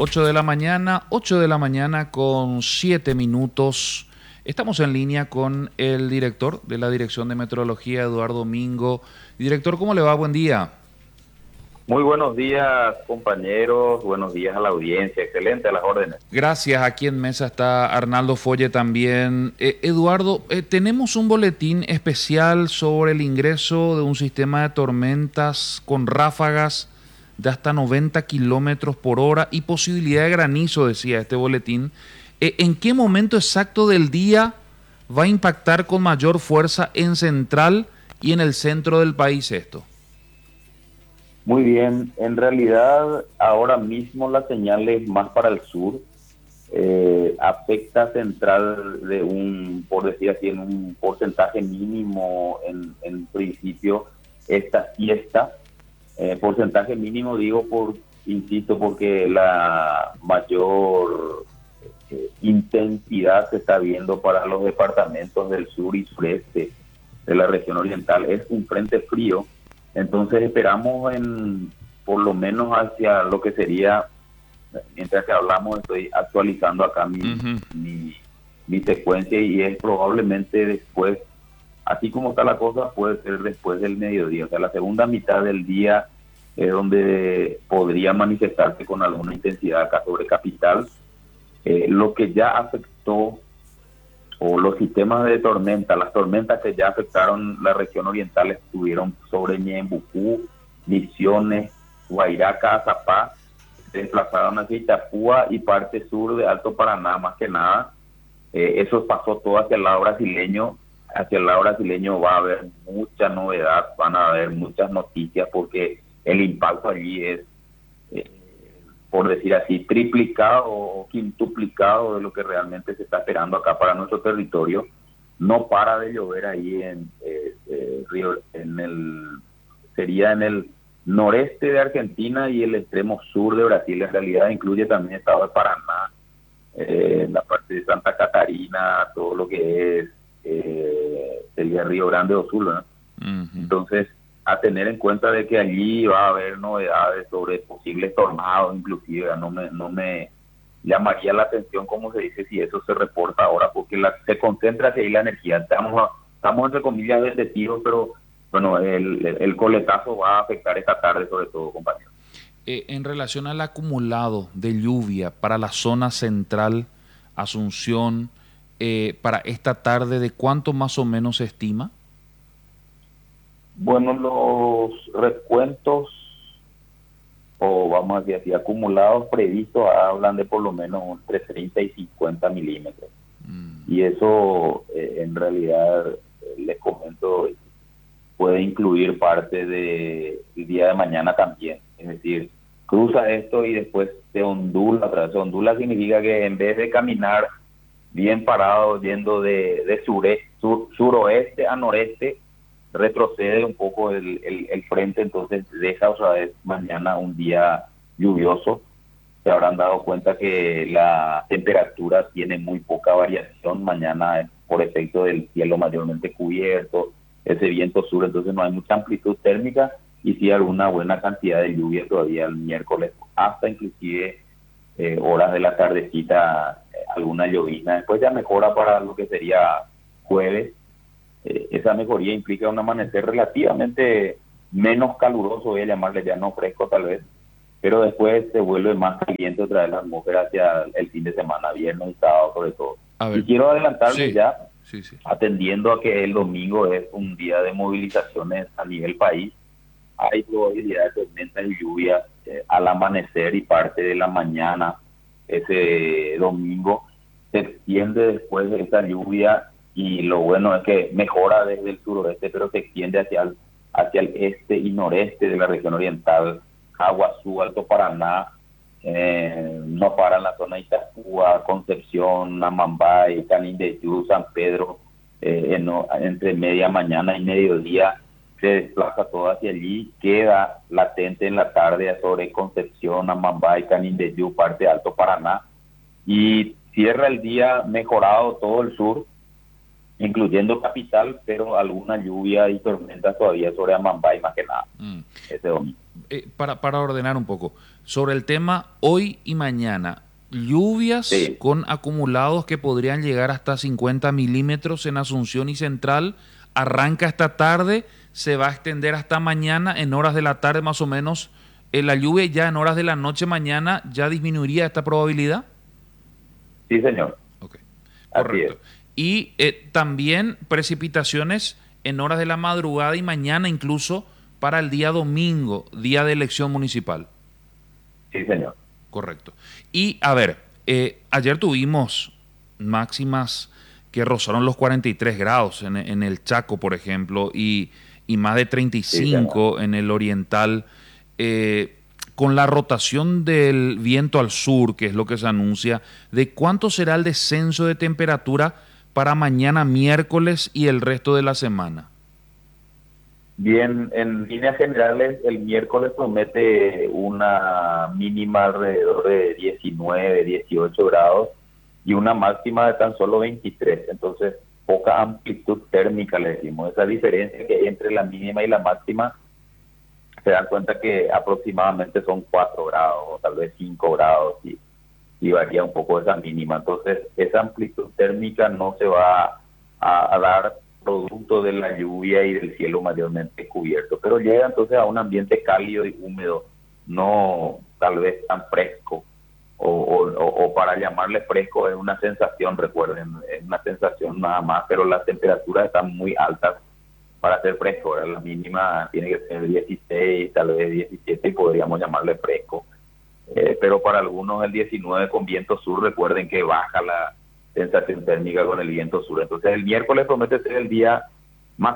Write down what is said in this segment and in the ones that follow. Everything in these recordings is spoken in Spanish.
8 de la mañana con 7 minutos. Estamos en línea con el director de la Dirección de Meteorología, Eduardo Mingo. Director, ¿cómo le va? Buen día. Muy buenos días, compañeros. Buenos días a la audiencia. Excelente, a las órdenes. Gracias. Aquí en mesa está Arnaldo Folle también. Eduardo, tenemos un boletín especial sobre el ingreso de un sistema de tormentas con ráfagas de hasta 90 kilómetros por hora y posibilidad de granizo, decía este boletín. ¿En qué momento exacto del día va a impactar con mayor fuerza en central y en el centro del país esto? Muy bien. En realidad, ahora mismo la señal es más para el sur. Afecta central por decir así, en un porcentaje mínimo en principio esta fiesta. Porcentaje mínimo digo insisto, porque la mayor intensidad se está viendo para los departamentos del sur y sureste de la región oriental. Es un frente frío, entonces esperamos por lo menos hacia lo que sería, mientras que hablamos estoy actualizando acá mi secuencia, y es probablemente después, así como está la cosa, puede ser después del mediodía, o sea, la segunda mitad del día es donde podría manifestarse con alguna intensidad acá sobre capital. Lo que ya afectó, o los sistemas de tormenta, las tormentas que ya afectaron la región oriental estuvieron sobre Ñembucú, Misiones, Guairaca, Azapá, se desplazaron hacia Itapúa y parte sur de Alto Paraná, más que nada. Eso pasó todo hacia el lado brasileño. Hacia el lado brasileño va a haber mucha novedad, van a haber muchas noticias, porque el impacto allí es, por decir así, triplicado o quintuplicado de lo que realmente se está esperando acá para nuestro territorio. No para de llover ahí sería en el noreste de Argentina y el extremo sur de Brasil. En realidad incluye también el estado de Paraná, la parte de Santa Catarina, todo lo que es sería Río Grande do Sul, ¿no? Entonces, a tener en cuenta de que allí va a haber novedades sobre posibles tornados, inclusive. No me llamaría la atención, como se dice, si eso se reporta ahora, porque se concentra hacia ahí la energía. Estamos entre comillas bendecidos, pero bueno, el coletazo va a afectar esta tarde sobre todo, compañero. En relación al acumulado de lluvia para la zona central, Asunción, para esta tarde, ¿de cuánto más o menos se estima? Bueno, los recuentos, o vamos a decir así, acumulados previstos, hablan de por lo menos entre 30 y 50 milímetros. Y eso, en realidad, les comento, puede incluir parte del día de mañana también. Es decir, cruza esto y después se ondula otra vez. Ondula significa que en vez de caminar bien parado, yendo de suroeste a noreste, retrocede un poco el frente, entonces deja otra vez mañana un día lluvioso. Se habrán dado cuenta que la temperatura tiene muy poca variación mañana por efecto del cielo mayormente cubierto, ese viento sur, entonces no hay mucha amplitud térmica, y sí alguna buena cantidad de lluvia todavía el miércoles, hasta inclusive horas de la tardecita, alguna llovizna. Después ya mejora para lo que sería jueves. Esa mejoría implica un amanecer relativamente menos caluroso, voy a llamarle, ya no fresco tal vez, pero después se vuelve más caliente otra vez la atmósfera hacia el fin de semana, viernes y sábado sobre todo. Y quiero adelantarme ya, atendiendo a que el domingo es un día de movilizaciones a nivel país. Hay probabilidad de tormentas y lluvias al amanecer y parte de la mañana ese domingo. Se extiende después de esa lluvia, y lo bueno es que mejora desde el suroeste, pero se extiende hacia el este y noreste de la región oriental. Aguazú, Alto Paraná, no para en la zona de Itapúa, Concepción, Amambay, Canindeyú, San Pedro, entre media mañana y mediodía se desplaza todo hacia allí, queda latente en la tarde sobre Concepción, Amambay, Canindeyú, parte de Alto Paraná, y cierra el día mejorado todo el sur, incluyendo capital, pero alguna lluvia y tormenta todavía sobre Amambay más que nada, ese domingo. Para ordenar un poco, sobre el tema hoy y mañana, lluvias Sí, con acumulados que podrían llegar hasta 50 milímetros en Asunción y Central, arranca esta tarde, se va a extender hasta mañana, en horas de la tarde más o menos, la lluvia ya en horas de la noche mañana ya disminuiría esta probabilidad. sí, señor, Ok, así es. correcto. Y también precipitaciones en horas de la madrugada y mañana incluso para el día domingo, día de elección municipal. Sí, señor. Correcto. Y a ver, ayer tuvimos máximas que rozaron los 43 grados en el Chaco, por ejemplo, y más de Sí, señor. 35 en el Oriental. Con la rotación del viento al sur, que es lo que se anuncia, ¿de cuánto será el descenso de temperatura para mañana miércoles y el resto de la semana? Bien, en líneas generales, el miércoles promete una mínima alrededor de 19, 18 grados y una máxima de tan solo 23. Entonces, poca amplitud térmica, le decimos. Esa diferencia que hay entre la mínima y la máxima, se dan cuenta que aproximadamente son 4 grados o tal vez 5 grados y varía un poco esa mínima. Entonces, esa amplitud térmica no se va a dar producto de la lluvia y del cielo mayormente cubierto, pero llega entonces a un ambiente cálido y húmedo, no tal vez tan fresco, o para llamarle fresco es una sensación, recuerden, es una sensación nada más, pero las temperaturas están muy altas para ser fresco, ¿verdad? La mínima tiene que ser 16, tal vez 17 y podríamos llamarle fresco. Pero para algunos el 19 con viento sur, recuerden que baja la sensación térmica con el viento sur. Entonces el miércoles promete ser el día más,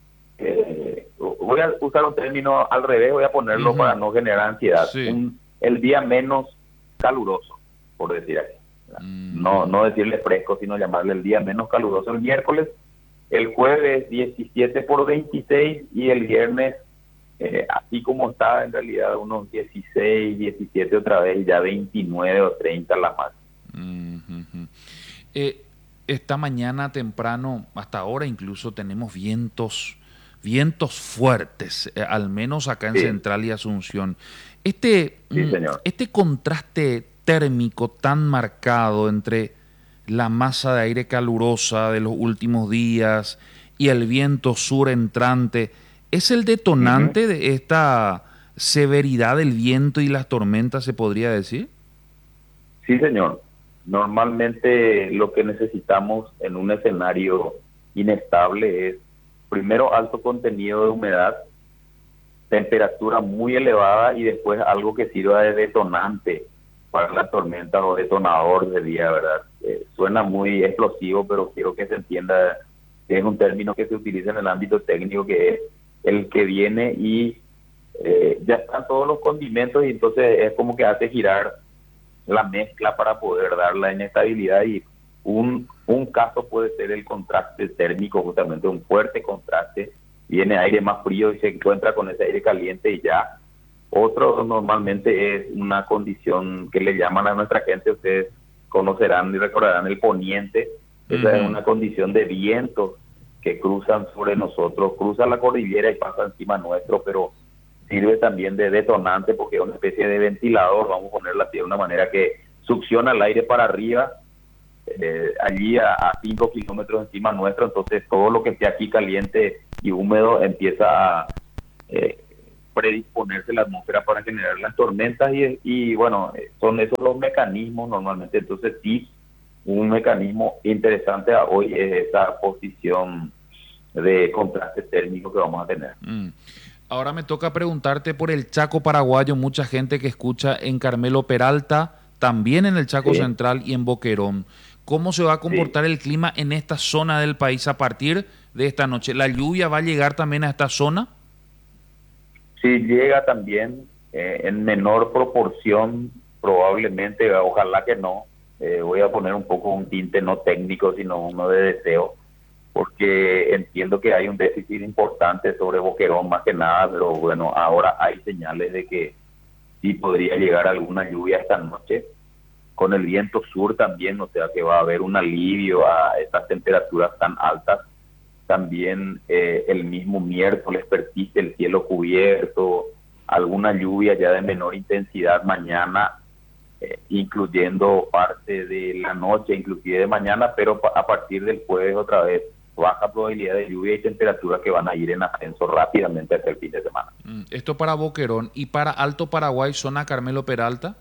voy a usar un término al revés, voy a ponerlo para no generar ansiedad, Sí. El día menos caluroso, por decir así. No decirle fresco, sino llamarle el día menos caluroso el miércoles, el jueves 17 por 26 y el viernes así como está en realidad unos 16, 17 otra vez, ya 29 o 30 la más. Esta mañana temprano, hasta ahora incluso tenemos vientos fuertes, al menos acá en Sí, Central y Asunción. Este, sí, señor. este contraste térmico tan marcado entre la masa de aire calurosa de los últimos días y el viento sur entrante, ¿es el Ujú. detonante de esta severidad del viento y las tormentas, se podría decir? Sí, señor. Normalmente lo que necesitamos en un escenario inestable es, primero, alto contenido de humedad, temperatura muy elevada y después algo que sirva de detonante para la tormenta o detonador de día, ¿verdad? Suena muy explosivo, pero quiero que se entienda que es un término que se utiliza en el ámbito técnico, que es el que viene y ya están todos los condimentos y entonces es como que hace girar la mezcla para poder dar la inestabilidad y un caso puede ser el contraste térmico, justamente un fuerte contraste, viene aire más frío y se encuentra con ese aire caliente y ya. Otro normalmente es una condición que le llaman a nuestra gente, ustedes conocerán y recordarán el poniente, esa es Ujú. una condición de vientos que cruzan sobre nosotros, cruzan la cordillera y pasan encima nuestro, pero sirve también de detonante porque es una especie de ventilador, vamos a ponerla así de una manera que succiona el aire para arriba, allí a 5 kilómetros encima nuestro, entonces todo lo que esté aquí caliente y húmedo empieza a eh, predisponerse la atmósfera para generar las tormentas y bueno, son esos los mecanismos normalmente, entonces sí, un mecanismo interesante a hoy es esa posición de contraste térmico que vamos a tener. Mm. Ahora me toca preguntarte por el Chaco paraguayo, mucha gente que escucha en Carmelo Peralta, también en el Chaco Sí, Central y en Boquerón. ¿Cómo se va a sí. comportar el clima en esta zona del país a partir de esta noche? ¿La lluvia va a llegar también a esta zona? Si llega también en menor proporción, probablemente, ojalá que no. Voy a poner un poco un tinte no técnico, sino uno de deseo, porque entiendo que hay un déficit importante sobre Boquerón más que nada, pero bueno, ahora hay señales de que sí podría llegar alguna lluvia esta noche con el viento sur también, o sea que va a haber un alivio a estas temperaturas tan altas. También el mismo miércoles persiste el cielo cubierto, alguna lluvia ya de menor intensidad mañana, incluyendo parte de la noche, inclusive de mañana, pero a partir del jueves otra vez baja probabilidad de lluvia y temperaturas que van a ir en ascenso rápidamente hasta el fin de semana. Esto para Boquerón. ¿Y para Alto Paraguay, zona Carmelo Peralta?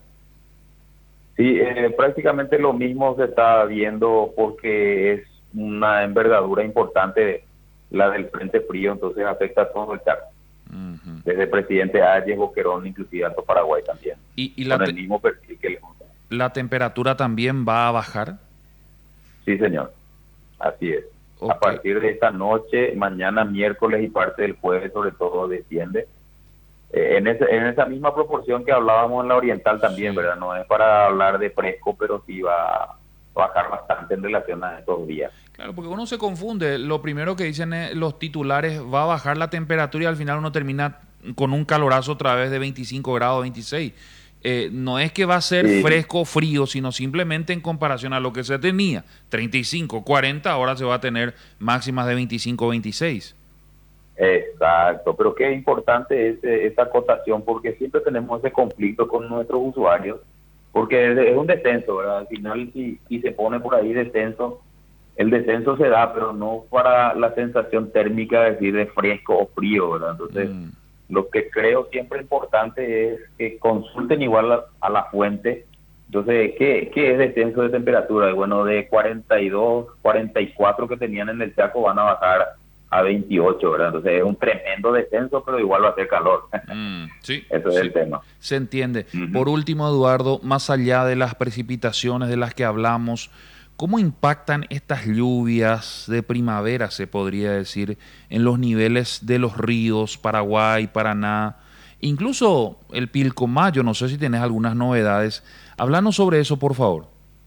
Sí, prácticamente lo mismo se está viendo porque es una envergadura importante la del Frente Frío, entonces afecta a todo el Chaco. Desde Presidente Ayes, Boquerón, inclusive Alto Paraguay también. ¿Y con el mismo perfil que les gusta. ¿La temperatura también va a bajar? Sí, señor. Así es. Okay. A partir de esta noche, mañana, miércoles y parte del jueves, sobre todo, desciende. En esa misma proporción que hablábamos en la oriental también, sí, ¿verdad? No es para hablar de fresco, pero sí va a bajar bastante en relación a estos días. Claro, porque uno se confunde. Lo primero que dicen los titulares, va a bajar la temperatura y al final uno termina con un calorazo otra vez de 25 grados, 26. No es que va a ser fresco o frío, sino simplemente en comparación a lo que se tenía, 35, 40, ahora se va a tener máximas de 25, 26. Exacto, pero qué importante es esa acotación, porque siempre tenemos ese conflicto con nuestros usuarios, porque es un descenso, ¿verdad? Al final, si se pone por ahí descenso, el descenso se da, pero no para la sensación térmica de decir de fresco o frío, ¿verdad? Entonces, lo que creo siempre importante es que consulten igual a la fuente. Entonces, ¿qué es descenso de temperatura? Bueno, de 42, 44 que tenían en el Chaco van a bajar a 28, ¿verdad? Entonces es un tremendo descenso, pero igual va a hacer calor. Sí, eso es el tema. Se entiende. Por último, Eduardo, más allá de las precipitaciones de las que hablamos, ¿cómo impactan estas lluvias de primavera, se podría decir, en los niveles de los ríos, Paraguay, Paraná, incluso el Pilcomayo? No sé si tenés algunas novedades. Háblanos sobre eso, por favor.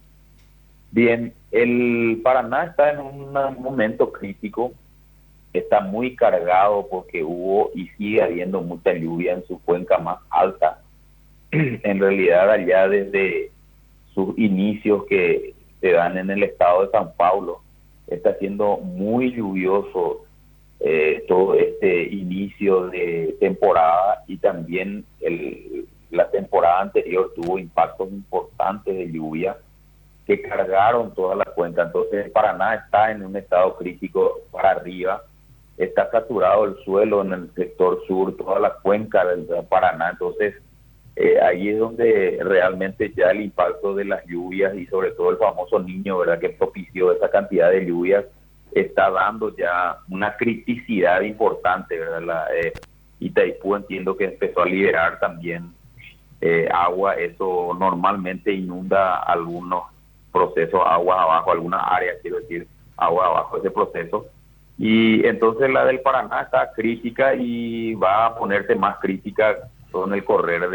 Bien, el Paraná está en un momento crítico. Está muy cargado porque hubo y sigue habiendo mucha lluvia en su cuenca más alta. En realidad, allá desde sus inicios que se dan en el estado de San Paulo, está siendo muy lluvioso todo este inicio de temporada, y también la temporada anterior tuvo impactos importantes de lluvia que cargaron toda la cuenca. Entonces, Paraná está en un estado crítico para arriba. Está saturado el suelo en el sector sur, toda la cuenca del Paraná. Entonces, ahí es donde realmente ya el impacto de las lluvias y sobre todo el famoso Niño, ¿verdad?, que propició esa cantidad de lluvias, está dando ya una criticidad importante, ¿verdad? Itaipú entiendo que empezó a liberar también agua. Eso normalmente inunda algunos procesos, aguas abajo, algunas áreas, quiero decir, agua abajo ese proceso. Y entonces la del Paraná está crítica y va a ponerse más crítica con el correr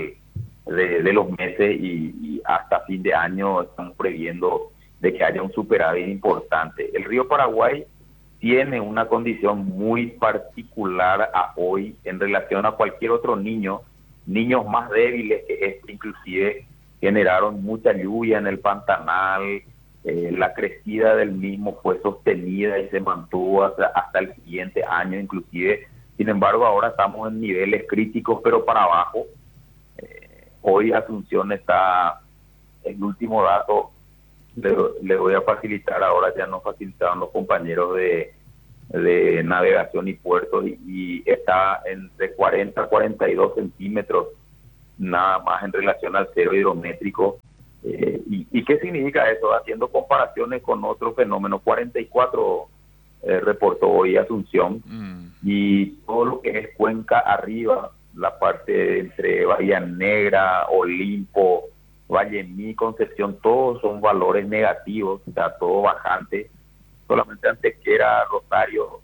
de los meses, y hasta fin de año estamos previendo de que haya un superávit importante. El río Paraguay tiene una condición muy particular a hoy en relación a cualquier otro niños más débiles que este, inclusive generaron mucha lluvia en el Pantanal. La crecida del mismo fue sostenida y se mantuvo hasta el siguiente año inclusive. Sin embargo, ahora estamos en niveles críticos, pero para abajo. Hoy Asunción está, el último dato le voy a facilitar, ahora ya nos facilitaron los compañeros de navegación y puertos, y está entre 40 a 42 centímetros nada más en relación al cero hidrométrico. ¿Y qué significa eso? Haciendo comparaciones con otro fenómeno, 44 reportó hoy Asunción, y todo lo que es cuenca arriba, la parte entre Bahía Negra, Olimpo, Vallemí, Concepción, todos son valores negativos, o sea, todo bajante. Solamente Antequera, Rosario,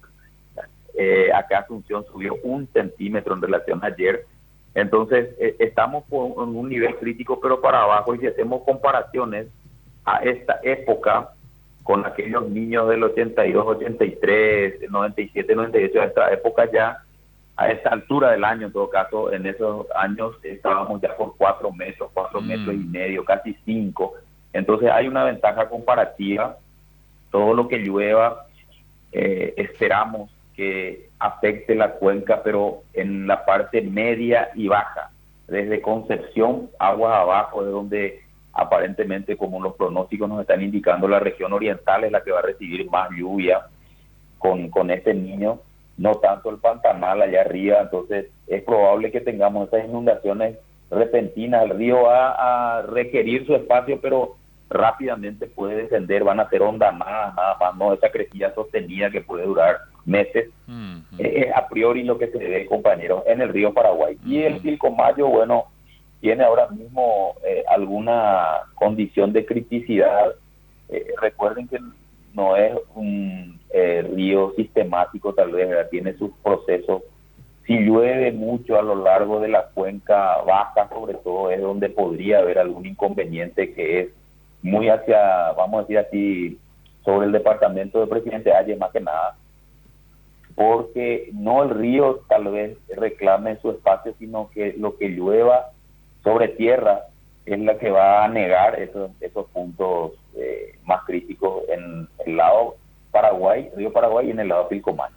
acá Asunción subió 1 centímetro en relación a ayer. Entonces, estamos en un nivel crítico, pero para abajo, y si hacemos comparaciones a esta época con aquellos niños del 82, 83, 97, 98, a esta época ya a esta altura del año, en todo caso, en esos años estábamos ya por 4 metros, 4,5 metros, casi 5. Entonces hay una ventaja comparativa. Todo lo que llueva, esperamos que afecte la cuenca, pero en la parte media y baja. Desde Concepción, aguas abajo, de donde aparentemente, como los pronósticos nos están indicando, la región oriental es la que va a recibir más lluvia con este niño, no tanto el Pantanal allá arriba. Entonces es probable que tengamos esas inundaciones repentinas. El río va a requerir su espacio, pero rápidamente puede descender, van a ser ondanadas, nada más, no esa crecida sostenida que puede durar meses. Es a priori lo que se ve, compañeros, en el río Paraguay. Y el Pilcomayo, bueno, tiene ahora mismo alguna condición de criticidad. Recuerden que no es un río sistemático, tal vez, ¿verdad? Tiene sus procesos. Si llueve mucho a lo largo de la cuenca baja, sobre todo, es donde podría haber algún inconveniente, que es muy hacia, vamos a decir así, sobre el departamento de Presidente Hayes, más que nada, porque no el río tal vez reclame su espacio, sino que lo que llueva sobre tierra es la que va a negar esos puntos más críticos en el lado Paraguay, río Paraguay, y en el lado Pilcomayo.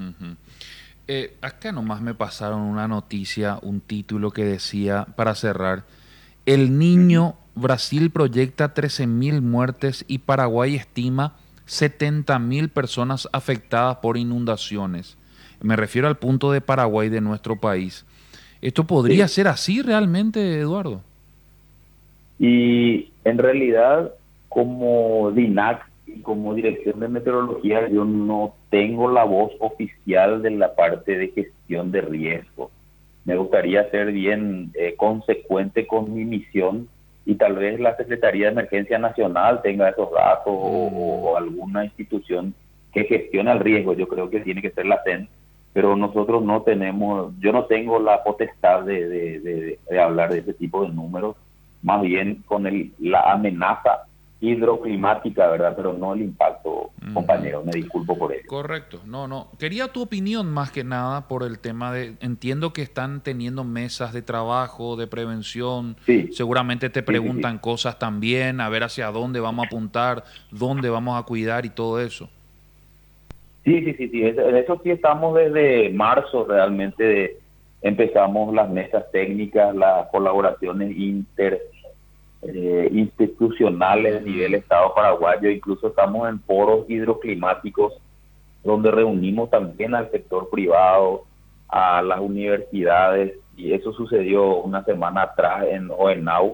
Acá nomás me pasaron una noticia, un título que decía, para cerrar, El Niño, Brasil proyecta 13.000 muertes y Paraguay estima 70.000 personas afectadas por inundaciones. Me refiero al punto de Paraguay de nuestro país. ¿Esto podría ser así realmente, Eduardo? Y en realidad, como DINAC y como Dirección de Meteorología, yo no tengo la voz oficial de la parte de gestión de riesgo. Me gustaría ser bien consecuente con mi misión, y tal vez la Secretaría de Emergencia Nacional tenga esos datos o alguna institución que gestione el riesgo. Yo creo que tiene que ser la CEN, pero nosotros no tenemos, yo no tengo la potestad de hablar de ese tipo de números, más bien con la amenaza hidroclimática, ¿verdad? Pero no el impacto, compañero, me disculpo por ello. Correcto, no. Quería tu opinión más que nada por el tema de, entiendo que están teniendo mesas de trabajo, de prevención, sí. Seguramente te preguntan cosas también, a ver hacia dónde vamos a apuntar, dónde vamos a cuidar y todo eso. Sí, en eso sí estamos desde marzo, realmente empezamos las mesas técnicas, las colaboraciones institucionales a nivel Estado paraguayo. Incluso estamos en foros hidroclimáticos donde reunimos también al sector privado, a las universidades, y eso sucedió una semana atrás en OENAU,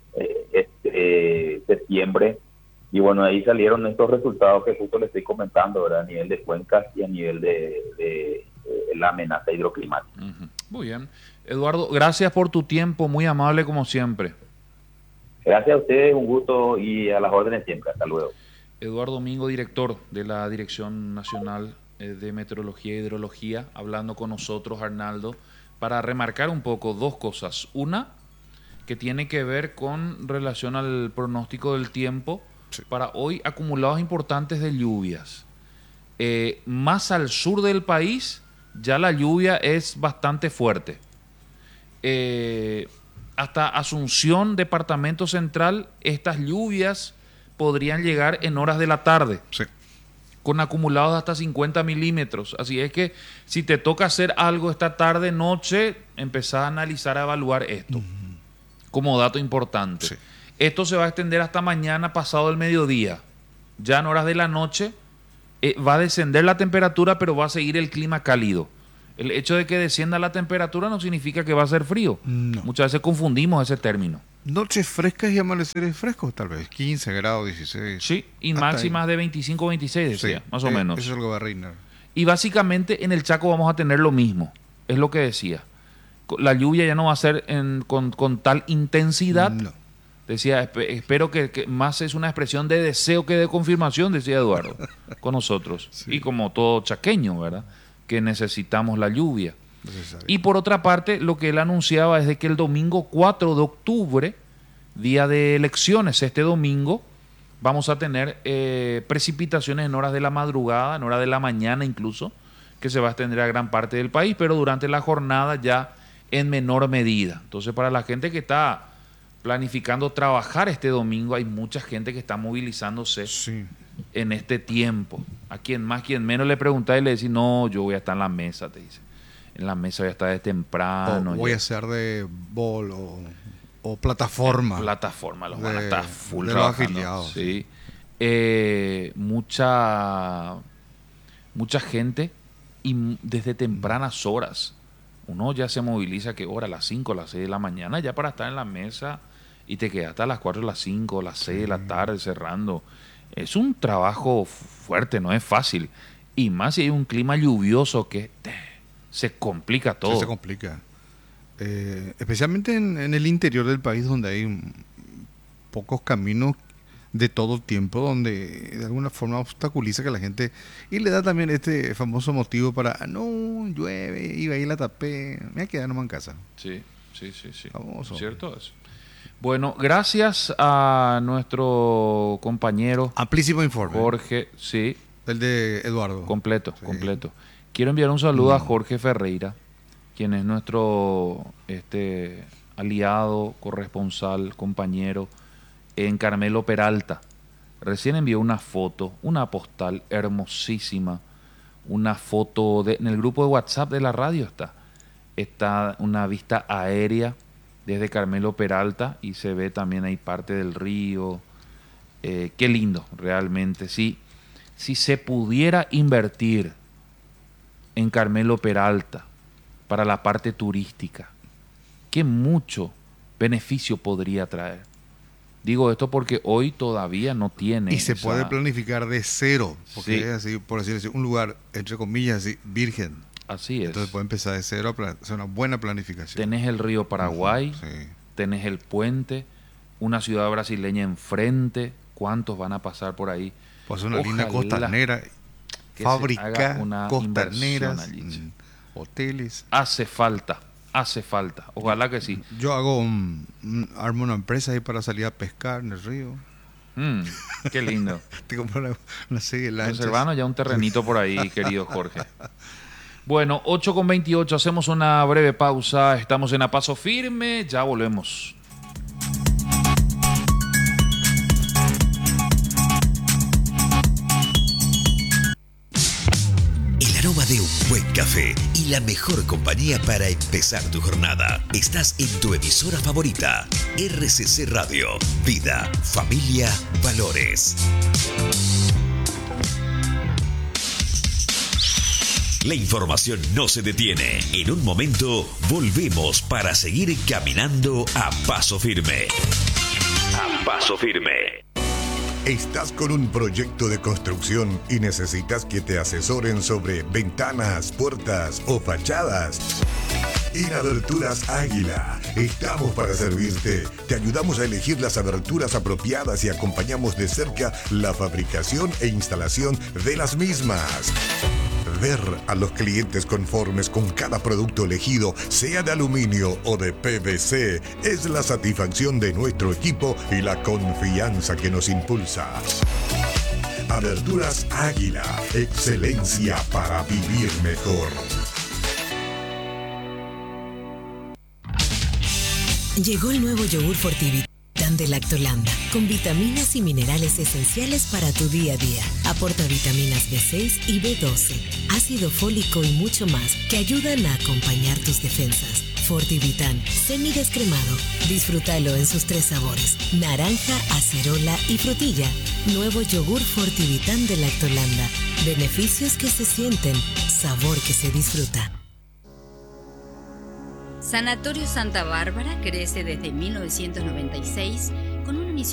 septiembre, y bueno, ahí salieron estos resultados que justo le estoy comentando, ¿verdad? A nivel de cuencas y a nivel de la amenaza hidroclimática. Muy bien. Eduardo, gracias por tu tiempo, muy amable como siempre. Gracias a ustedes, un gusto y a las órdenes siempre. Hasta luego. Eduardo Domingo, director de la Dirección Nacional de Meteorología e Hidrología, hablando con nosotros, Arnaldo, para remarcar un poco dos cosas. Una, que tiene que ver con relación al pronóstico del tiempo. Sí. Para hoy, acumulados importantes de lluvias. Más al sur del país, ya la lluvia es bastante fuerte. Hasta Asunción, departamento central, estas lluvias podrían llegar en horas de la tarde, sí, con acumulados hasta 50 milímetros. Así es que si te toca hacer algo esta tarde, noche, empezá a analizar, a evaluar esto como dato importante. Sí. Esto se va a extender hasta mañana pasado el mediodía. Ya en horas de la noche va a descender la temperatura, pero va a seguir el clima cálido. El hecho de que descienda la temperatura no significa que va a ser frío. No. Muchas veces confundimos ese término. Noches frescas y amaneceres frescos, tal vez. 15 grados, 16. Sí, y máximas de 25, 26, decía, sí, más o menos. Eso es lo que va a reinar. Y básicamente en el Chaco vamos a tener lo mismo. Es lo que decía. La lluvia ya no va a ser con tal intensidad. No. Decía, espero que más es una expresión de deseo que de confirmación, decía Eduardo, con nosotros. Sí. Y como todo chaqueño, ¿verdad? Que necesitamos la lluvia. Y por otra parte, lo que él anunciaba es de que el domingo 4 de octubre, día de elecciones, este domingo, vamos a tener precipitaciones en horas de la madrugada, en horas de la mañana incluso, que se va a extender a gran parte del país, pero durante la jornada ya en menor medida. Entonces, para la gente que está planificando trabajar este domingo, hay mucha gente que está movilizándose en este tiempo. A quien más, quien menos le pregunta y le dice, no, yo voy a estar en la mesa, te dice. En la mesa voy a estar de temprano. O voy a hacer de bol o plataforma. Plataforma, los van a estar full de trabajando. Los afiliados. Sí. Mucha gente y desde tempranas horas. Uno ya se moviliza, ¿qué hora? A las 5, a las 6 de la mañana, ya para estar en la mesa y te quedas hasta las 4, las 5, las 6 de la tarde cerrando. Es un trabajo fuerte, no es fácil. Y más si hay un clima lluvioso que se complica todo. Sí, se complica. Especialmente en el interior del país, donde hay pocos caminos de todo tiempo, donde de alguna forma obstaculiza que la gente, y le da también este famoso motivo para, no, llueve, iba ahí la tapé, me voy a quedar nomás en casa. Sí. Famoso. ¿Cierto eso? Bueno, gracias a nuestro compañero Amplísimo informe. Jorge, sí. El de Eduardo. Completo. Quiero enviar un saludo a Jorge Ferreira, quien es nuestro aliado, corresponsal, compañero en Carmelo Peralta. Recién envió una foto, una postal hermosísima, una foto en el grupo de WhatsApp de la radio está una vista aérea desde Carmelo Peralta y se ve también ahí parte del río. Qué lindo, realmente. Si se pudiera invertir en Carmelo Peralta para la parte turística, qué mucho beneficio podría traer. Digo esto porque hoy todavía no tiene. Y se puede planificar de cero, porque es así, por decirlo así, un lugar, entre comillas, así, virgen. Así es. Entonces puede empezar de cero a hacer una buena planificación. Tenés el río Paraguay, tenés el puente, una ciudad brasileña enfrente. ¿Cuántos van a pasar por ahí? Pues una línea costanera, fábrica, costaneras, hoteles. Hace falta. Ojalá que sí. Yo armo una empresa ahí para salir a pescar en el río. Qué lindo. Te compro una serie de lanchas. Reservanos ya un terrenito por ahí, querido Jorge. Bueno, 8:28, hacemos una breve pausa. Estamos en A Paso Firme, ya volvemos. El aroma de un buen café y la mejor compañía para empezar tu jornada. Estás en tu emisora favorita, RCC Radio. Vida, familia, valores. La información no se detiene. En un momento volvemos para seguir caminando a paso firme. A paso firme. ¿Estás con un proyecto de construcción y necesitas que te asesoren sobre ventanas, puertas o fachadas? En Aberturas Águila estamos para servirte. Te ayudamos a elegir las aberturas apropiadas y acompañamos de cerca la fabricación e instalación de las mismas. Ver a los clientes conformes con cada producto elegido, sea de aluminio o de PVC, es la satisfacción de nuestro equipo y la confianza que nos impulsa. Aberturas Águila, excelencia para vivir mejor. Llegó el nuevo yogur Fortivitán de Lactolanda, con vitaminas y minerales esenciales para tu día a día. Aporta vitaminas B6 y B12, ácido fólico y mucho más que ayudan a acompañar tus defensas. Fortivitán, semidescremado. Disfrútalo en sus 3 sabores: naranja, acerola y frutilla. Nuevo yogur Fortivitán de Lactolanda. Beneficios que se sienten, sabor que se disfruta. Sanatorio Santa Bárbara crece desde 1996 con una misión